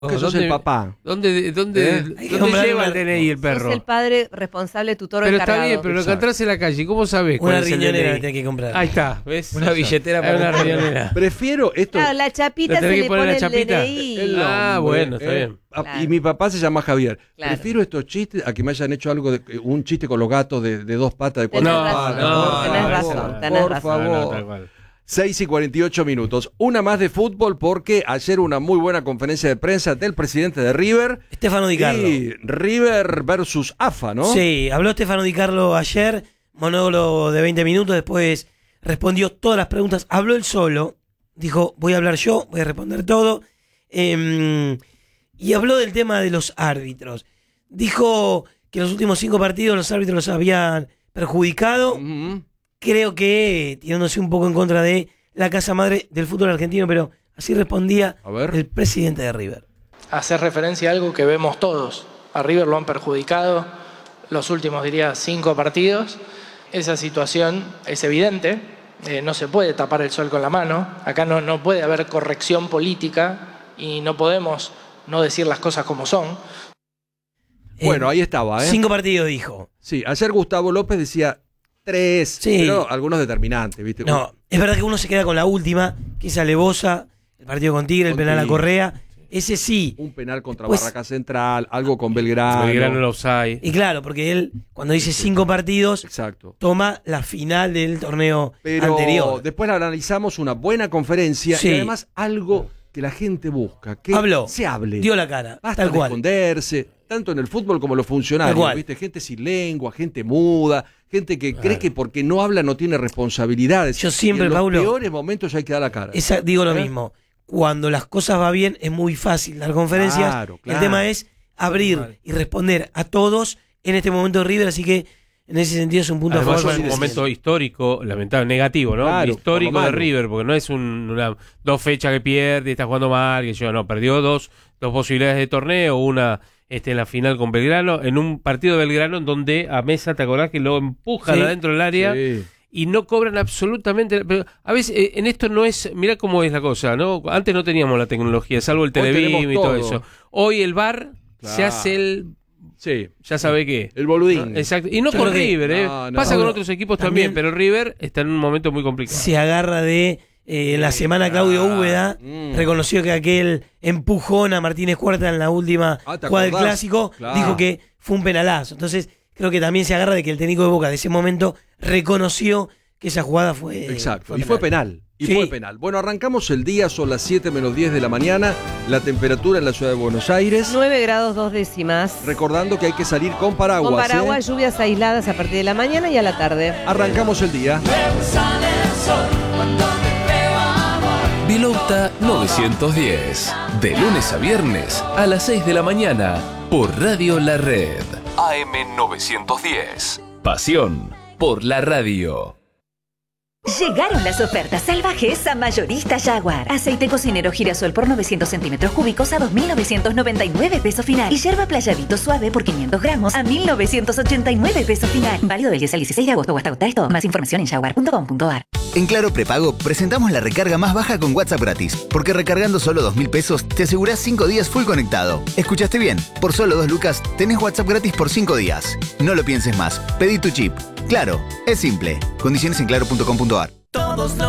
Que sos el papá. ¿Dónde lleva el DNI el perro? Sos el padre responsable, tutor pero encargado. Está bien, pero lo encontrás en la calle. ¿Cómo sabés cuál es el DNI? Una riñonera tenés que comprar. Ahí está, ¿ves? Una billetera para una riñonera. Prefiero esto. Claro, la chapita se le pone el DNI. Bueno, está bien. Claro. Y mi papá se llama Javier. Claro. Prefiero estos chistes a que me hayan hecho un chiste con los gatos de 2 patas de 4 Tenés razón. Por favor. 6:48. Una más de fútbol porque ayer una muy buena conferencia de prensa del presidente de River. Stefano Di Carlo. Y River versus AFA, ¿no? Sí, habló Stefano Di Carlo ayer, monólogo de 20 minutos, después respondió todas las preguntas, habló él solo, dijo, voy a hablar yo, voy a responder todo, y habló del tema de los árbitros. Dijo que en los últimos 5 partidos los árbitros los habían perjudicado. Creo que tirándose un poco en contra de la casa madre del fútbol argentino, pero así respondía el presidente de River. Hacer referencia a algo que vemos todos. A River lo han perjudicado los últimos, 5 partidos. Esa situación es evidente. No se puede tapar el sol con la mano. Acá no puede haber corrección política y no podemos no decir las cosas como son. Bueno, ahí estaba, 5 partidos dijo. Sí, ayer Gustavo López decía 3, sí, pero algunos determinantes, ¿viste? No, es verdad que uno se queda con la última, que es Alevosa, el partido con Tigre, el penal a Correa. Ese sí. Un penal contra Barraca Central, algo con Belgrano. Belgrano en offside. Y claro, porque él, cuando dice 5 partidos, toma la final del torneo anterior. Después analizamos una buena conferencia y además algo que la gente busca, que se hable. Dio la cara, basta de esconderse, tanto en el fútbol como en los funcionarios, ¿viste? Gente sin lengua, gente muda, gente que cree que porque no habla no tiene responsabilidades. Yo siempre, en Paulo, los peores momentos hay que dar la cara. Digo lo mismo. Cuando las cosas van bien es muy fácil dar conferencias. Claro. El tema es abrir y responder a todos en este momento de River, así que en ese sentido es un punto a favor. Es un momento histórico, lamentable, negativo, ¿no? Claro, histórico de River, porque no es una 2 fechas que pierde y está jugando mal, perdió dos posibilidades de torneo, una en la final con Belgrano, en un partido de Belgrano en donde a Mesa, ¿te acordás que lo empujan adentro del área? Sí. Y no cobran absolutamente. Pero a veces en esto no es. Mirá cómo es la cosa, ¿no? Antes no teníamos la tecnología, salvo el Telebeam y todo eso. Hoy el VAR se hace el. Sí. Ya sabe qué. El boludín. No, exacto. Y no con River, pasa con otros equipos también, pero River está en un momento muy complicado. Se agarra de. La semana Claudio Úbeda reconoció que aquel empujón a Martínez Cuarta en la última jugada del Clásico dijo que fue un penalazo. Entonces. Creo que también se agarra de que el técnico de Boca de ese momento reconoció que esa jugada fue. Exacto, fue penal. Fue penal. Bueno, arrancamos el día, son las 7:10 de la mañana. La temperatura en la ciudad de Buenos Aires. 9 grados 2 décimas. Recordando que hay que salir con paraguas. Con paraguas, lluvias aisladas a partir de la mañana y a la tarde. Arrancamos el día. Vilauta 910. De lunes a viernes a las 6 de la mañana. Por Radio La Red. AM 910. Pasión por la radio. Llegaron las ofertas salvajes a Mayorista Jaguar. Aceite cocinero girasol por 900 centímetros cúbicos a 2.999 pesos final. Y yerba playadito suave por 500 gramos a 1.989 pesos final. Válido del 10 al 16 de agosto o hasta agotar esto. Más información en jaguar.com.ar. En Claro Prepago presentamos la recarga más baja con WhatsApp gratis. Porque recargando solo 2.000 pesos te asegurás 5 días full conectado. ¿Escuchaste bien? Por solo 2 lucas tenés WhatsApp gratis por 5 días. No lo pienses más. Pedí tu chip. Claro, es simple. Condiciones en claro.com.ar. Todos lo